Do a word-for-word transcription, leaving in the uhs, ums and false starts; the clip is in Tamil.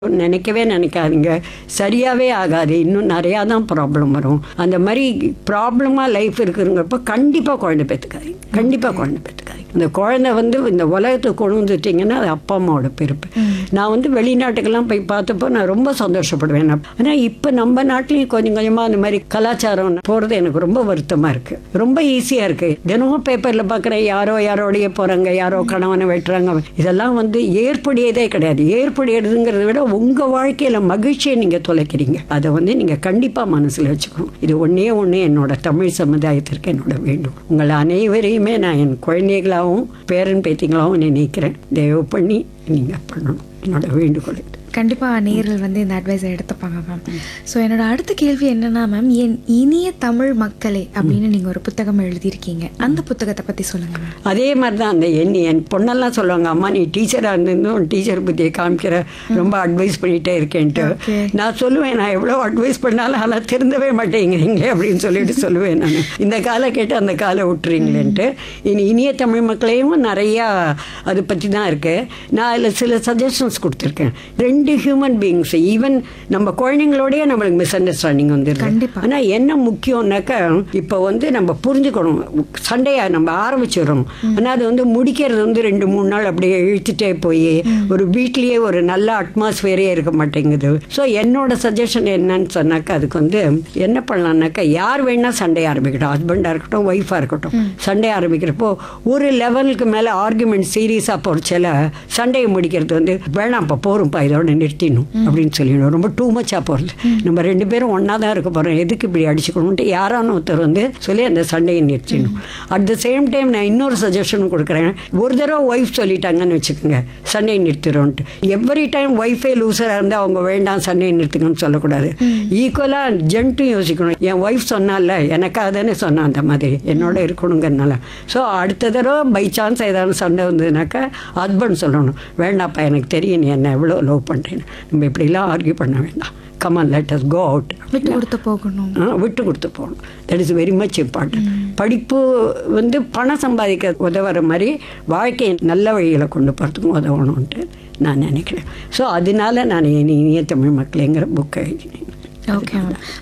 நினைக்கவே நினைக்காதீங்க, சரியாகவே ஆகாது, இன்னும் நிறையா தான் ப்ராப்ளம் வரும். அந்த மாதிரி ப்ராப்ளமாக லைஃப் இருக்குங்கிறப்போ கண்டிப்பாக குழந்தை பெற்றுக்காதீங்க, கண்டிப்பாக குழந்தை பெற்றுக்காதீங்க. அந்த குழந்தை வந்து இந்த உலகத்துக்கு கொண்டு வந்துட்டிங்கன்னா அது அப்பா அம்மாவோட பிறப்பு. நான் வந்து வெளிநாட்டுக்கெல்லாம் போய் பார்த்தப்போ நான் ரொம்ப சந்தோஷப்படுவேன். ஆனால் இப்போ நம்ம நாட்டிலையும் கொஞ்சம் கொஞ்சமாக அந்த மாதிரி கலாச்சாரம் போகிறது எனக்கு ரொம்ப வருத்தமாக இருக்குது. ரொம்ப ஈஸியாக இருக்குது. தினமும் பேப்பரில் பார்க்குறேன், யாரோ யாரோடைய போகிறாங்க, யாரோ கணவனை வெட்டுறாங்க. இதெல்லாம் வந்து ஏற்புடையதே கிடையாது. ஏற்புடையதுங்கிறத விட உங்கள் வாழ்க்கையில் மகிழ்ச்சியை நீங்கள் தொலைக்கிறீங்க. அதை வந்து நீங்கள் கண்டிப்பாக மனசில் வச்சுக்கணும். இது ஒன்றே ஒன்று என்னோட தமிழ் சமுதாயத்திற்கு என்னோட வேண்டும். உங்கள் அனைவரையுமே நான் என் குழந்தைகளாகவும் பேரன் பேத்திகளாகவும் நினைக்கிறேன். தயவு பண்ணி நீங்கள் பண்ணணும், என்னோட வேண்டுகோள். கண்டிப்பாக நேரில் வந்து இந்த அட்வைஸை எடுத்துப்பாங்க மேம். ஸோ என்னோட அடுத்த கேள்வி என்னன்னா மேம், என் இனிய தமிழ் மக்களே அப்படின்னு நீங்கள் ஒரு புத்தகம் எழுதியிருக்கீங்க. அந்த புத்தகத்தை பற்றி சொல்லுங்கள் மேம். அதே மாதிரி தான் அந்த என் என் பொண்ணெல்லாம் சொல்லுவாங்க, அம்மா நீ டீச்சராக இருந்திருந்தும் டீச்சர் புத்தியை காமிக்கிற, ரொம்ப அட்வைஸ் பண்ணிகிட்டே இருக்கேன்ட்டு. நான் சொல்லுவேன், நான் எவ்வளோ அட்வைஸ் பண்ணாலும் ஆனால் திருந்தவே மாட்டேங்கிறீங்களே அப்படின்னு சொல்லிட்டு சொல்லுவேன் நான். இந்த காலை கேட்டு அந்த காலை விட்டுறீங்களேன்ட்டு. இனி இனிய தமிழ் மக்களையும் நிறையா அதை பற்றி தான் இருக்குது. நான் அதில் சில சஜஷன்ஸ் கொடுத்துருக்கேன். ரெண்டு ஹியூமன் பீயிங்ஸ், ஈவன் நம்ம குழந்தைங்களோடய நம்மளுக்கு மிஸ் அண்டர்ஸ்டாண்டிங் வந்துடுது. ஆனால் என்ன முக்கியம்னாக்கா, இப்போ வந்து நம்ம புரிஞ்சுக்கணும், சண்டையை நம்ம ஆரம்பிச்சிடறோம், ஆனால் அது வந்து முடிக்கிறது வந்து ரெண்டு மூணு நாள் அப்படியே இழுத்துட்டே போய் ஒரு வீட்லேயே ஒரு நல்ல அட்மாஸ்பியரே இருக்க மாட்டேங்குது. ஸோ என்னோட சஜஷன் என்னன்னு சொன்னாக்கா, அதுக்கு வந்து என்ன பண்ணலான்னாக்கா, யார் வேணால் சண்டையை ஆரம்பிக்கட்டும், ஹஸ்பண்டாக இருக்கட்டும் ஒய்ஃபாக இருக்கட்டும். சண்டையை ஆரம்பிக்கிறப்போ ஒரு லெவலுக்கு மேலே ஆர்குமெண்ட் சீரியஸாக போகிறச்சில சண்டையை முடிக்கிறது வந்து வேணாம், இப்போ போகிறோம்ப்பா, இதோட நிறுத்திடணும் அப்படின்னு சொல்லிடணும். ரொம்ப டூ மச்சாக போகிறது. நம்ம ரெண்டு பேரும் ஒன்றா தான் இருக்க போகிறோம், எதுக்கு இப்படி அடிச்சுக்கணும்ட்டு யாரான ஒருத்தர் வந்து சொல்லி அந்த சண்டையை நிறுத்திடணும். அட் த சேம் டைம் நான் இன்னொரு சஜஷனும் கொடுக்குறேன். ஒரு தடவை ஒய்ஃப் சொல்லிட்டாங்கன்னு வச்சுக்கோங்க, சண்டையை நிறுத்திடும்ட்டு. எவ்ரி டைம் ஒய்ஃபே லூசராக இருந்தால் அவங்க வேண்டாம் சண்டையை நிறுத்துங்கன்னு சொல்லக்கூடாது. ஈக்குவலாக ஜென்ட்டும் யோசிக்கணும். என் ஒய்ஃப் சொன்னால எனக்காக தானே சொன்னான், அந்த மாதிரி என்னோட இருக்கணுங்கிறனால. ஸோ அடுத்த தடவை பை சான்ஸ் ஏதாவது சண்டை வந்ததுனாக்கா ஹஸ்பண்ட் சொல்லணும், வேண்டாப்பா எனக்கு தெரியும் நீ என்ன எவ்வளோ லவ் பண்ணுறேன்னு, நம்ம இப்படிலாம் ஆர்கியூ பண்ண வேண்டாம், come on let us go out, விட்டு கொடுத்து போகணும். விட்டு கொடுத்து போகணும். That is very much important. படிப்பு வந்து பணம் சம்பாதிக்க உதவுற மாதிரி வாழ்க்கையை நல்ல வழியில் கொண்டு போகிறதுக்கும் உதவணும்ன்ட்டு நான் நினைக்கிறேன். ஸோ அதனால நான் இனிய தமிழ் மக்களுங்கிற புக்கை எழுதினேன். Okay ma'am.